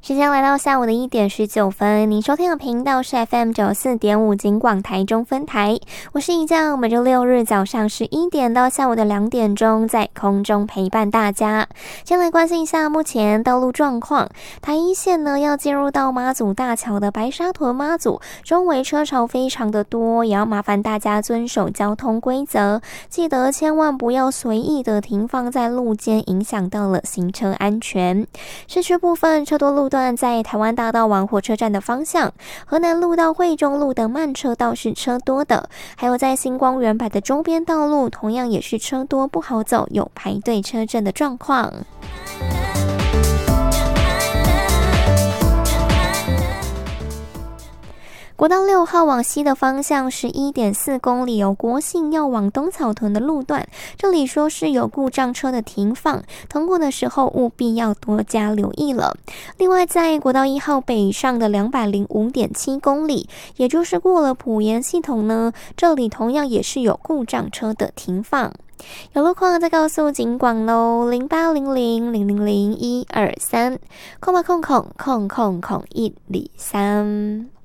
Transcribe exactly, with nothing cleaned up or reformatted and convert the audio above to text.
时间来到下午的一点十九分，您收听的频道是 F M 九四点五警广台中分台，我是一将，每周六日早上十一点到下午的两点钟在空中陪伴大家。先来关心一下目前道路状况，台一线呢要进入到妈祖大桥的白沙屯妈祖，中围车潮非常的多，也要麻烦大家遵守交通规则，记得千万不要随意的停放在路肩，影响到了行车安全。市区部分车多路段在台湾大道往火车站的方向，河南路到惠中路的慢车道是车多的，还有在星光圆柏的周边道路同样也是车多不好走，有排队车阵的状况。国道六号往西的方向是 一点四公里，有国信要往东草屯的路段，这里说是有故障车的停放，通过的时候务必要多加留意了。另外在国道一号北上的 两百零五点七公里，也就是过了埔盐系统呢，这里同样也是有故障车的停放。有路况再告诉警广喽，零八零零零零零一二三，空八空空空空空一里三。